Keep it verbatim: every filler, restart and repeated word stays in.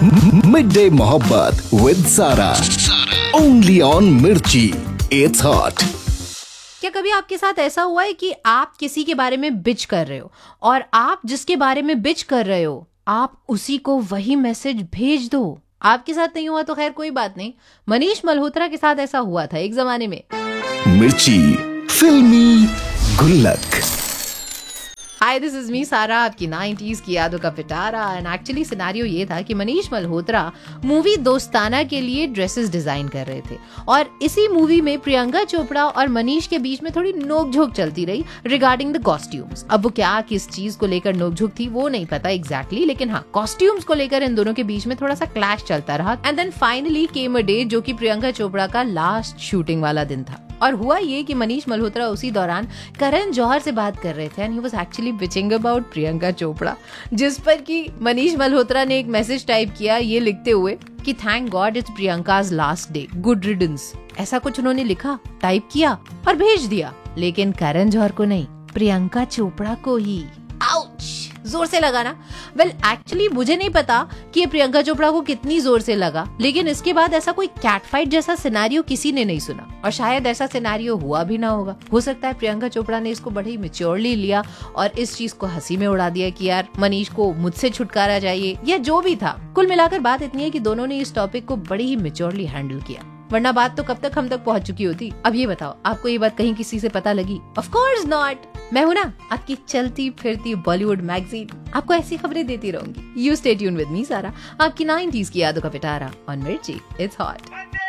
Mid day मोहब्बत with सारा, only on मिर्ची, इट्स हॉट। क्या कभी आपके साथ ऐसा हुआ है कि आप किसी के बारे में बिच कर रहे हो और आप जिसके बारे में बिच कर रहे हो आप उसी को वही मैसेज भेज दो? आपके साथ नहीं हुआ तो खैर कोई बात नहीं, मनीष मल्होत्रा के साथ ऐसा हुआ था एक जमाने में। मिर्ची फिल्मी गुल्लक। हाय, दिस इज मी सारा, आपकी नाइंटीज़ की यादों का पिटारा। एंड एक्चुअली सिनेरियो ये था कि मनीष मल्होत्रा मूवी दोस्ताना के लिए ड्रेसेस डिजाइन कर रहे थे और इसी मूवी में प्रियंका चोपड़ा और मनीष के बीच में थोड़ी नोकझोंक चलती रही रिगार्डिंग द कॉस्ट्यूम्स। अब वो क्या किस चीज को लेकर नोकझोंक थी वो नहीं पता एग्जैक्टली exactly, लेकिन हाँ कॉस्ट्यूम्स को लेकर इन दोनों के बीच में थोड़ा सा क्लैश चलता रहा। And then finally came a day जो कि प्रियंका चोपड़ा का लास्ट शूटिंग वाला दिन था। और हुआ ये कि मनीष मल्होत्रा उसी दौरान करण जौहर से बात कर रहे थे and he was actually bitching about Priyanka Chopra, जिस पर कि मनीष मल्होत्रा ने एक मैसेज टाइप किया ये लिखते हुए कि thank God it's Priyanka's last day, good रिडंस। ऐसा कुछ उन्होंने लिखा, टाइप किया और भेज दिया, लेकिन करण जौहर को नहीं, प्रियंका चोपड़ा को ही। आउच, जोर से लगा ना? वेल एक्चुअली मुझे नहीं पता कि ये प्रियंका चोपड़ा को कितनी जोर से लगा, लेकिन इसके बाद ऐसा कोई कैट फाइट जैसा सिनेरियो किसी ने नहीं सुना और शायद ऐसा सिनेरियो हुआ भी ना होगा। हो सकता है प्रियंका चोपड़ा ने इसको बड़े ही मैच्योरली लिया और इस चीज को हंसी में उड़ा दिया कि यार मनीष को मुझसे छुटकारा चाहिए या जो भी था। कुल मिलाकर बात इतनी है कि दोनों ने इस टॉपिक को बड़ी ही मैच्योरली हैंडल किया, वरना बात तो कब तक हम तक पहुंच चुकी होती। अब ये बताओ, आपको ये बात कहीं किसी से पता लगी? Of course not. मैं हूं ना आपकी चलती फिरती बॉलीवुड मैगजीन, आपको ऐसी खबरें देती रहूंगी। You stay tune with me सारा, आपकी नाइंटीज़ की यादों का पिटारा ऑन मिर्ची, इट्स हॉट।